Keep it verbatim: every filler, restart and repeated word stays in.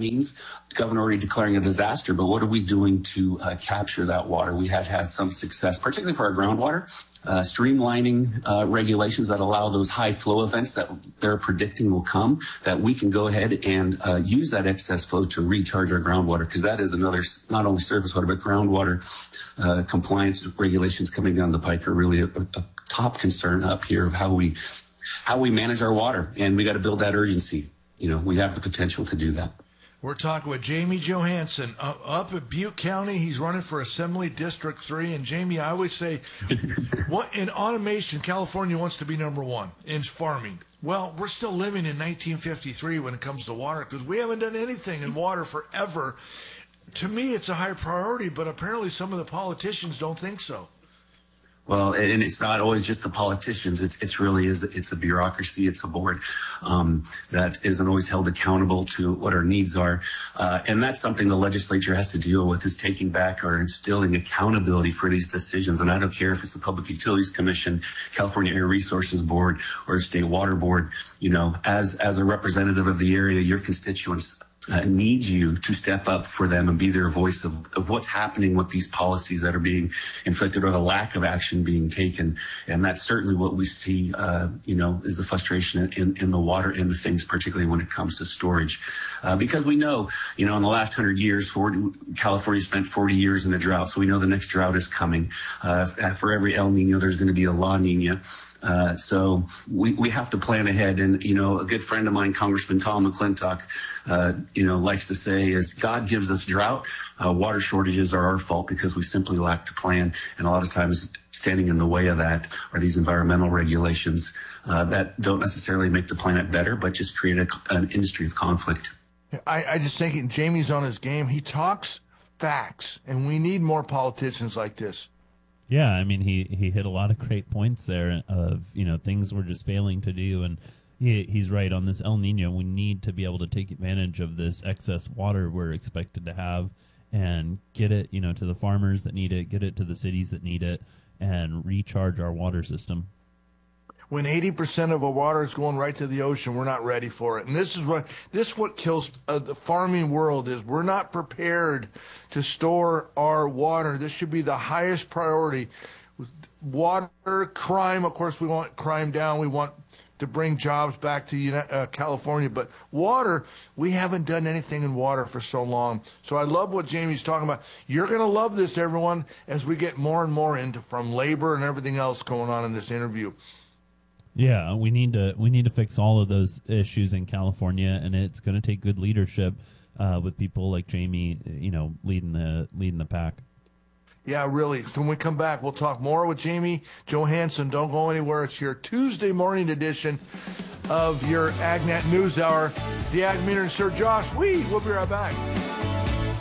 means. The governor already declaring a disaster, but what are we doing to uh, capture that water? We had had some success, particularly for our groundwater, uh, streamlining uh, regulations that allow those high flow events that they're predicting will come, that we can go ahead and uh, use that excess flow to recharge our groundwater, because that is another, not only surface water, but groundwater uh, compliance regulations coming down the pike are really a, a top concern up here of how we how we manage our water, and we got to build that urgency. You know, we have the potential to do that. We're talking with Jamie Johansson uh, up at Butte County. He's running for Assembly District three. And Jamie, I always say, what, in automation, California wants to be number one in farming. Well, we're still living in nineteen fifty-three when it comes to water, because we haven't done anything in water forever. To me, it's a high priority, but apparently some of the politicians don't think so. Well, and it's not always just the politicians. It's it's really is it's a bureaucracy. It's a board um, that isn't always held accountable to what our needs are, uh, and that's something the legislature has to deal with, is taking back or instilling accountability for these decisions. And I don't care if it's the Public Utilities Commission, California Air Resources Board, or State Water Board. You know, as as a representative of the area, your constituents Uh, need you to step up for them and be their voice of, of what's happening with these policies that are being inflicted, or the lack of action being taken. And that's certainly what we see, uh, you know, is the frustration in, in the water end of things, particularly when it comes to storage. Uh, because we know, you know, in the last hundred years, forty, California spent forty years in a drought. So we know the next drought is coming. Uh, for every El Nino, there's going to be a La Nina. Uh, so we, we have to plan ahead. And, you know, a good friend of mine, Congressman Tom McClintock, uh, you know, likes to say is God gives us drought. Uh, water shortages are our fault because we simply lack to plan. And a lot of times standing in the way of that are these environmental regulations uh, that don't necessarily make the planet better, but just create a, an industry of conflict. I, I just think Jamie's on his game. He talks facts, and we need more politicians like this. Yeah, I mean, he, he hit a lot of great points there of, you know, things we're just failing to do. And he, he's right on this El Nino. We need to be able to take advantage of this excess water we're expected to have and get it, you know, to the farmers that need it, get it to the cities that need it, and recharge our water system. When eighty percent of our water is going right to the ocean, we're not ready for it. And this is what this is what kills uh, the farming world, is we're not prepared to store our water. This should be the highest priority. Water, crime, of course, we want crime down. We want to bring jobs back to uh, California. But water, we haven't done anything in water for so long. So I love what Jamie's talking about. You're going to love this, everyone, as we get more and more into from labor and everything else going on in this interview. Yeah, we need to we need to fix all of those issues in California, and it's going to take good leadership uh, with people like Jamie, you know, leading the leading the pack. Yeah, really. So when we come back, we'll talk more with Jamie Johansson. Don't go anywhere. It's your Tuesday morning edition of your AgNet News Hour. The Ag Meter and Sir Josh. We will be right back.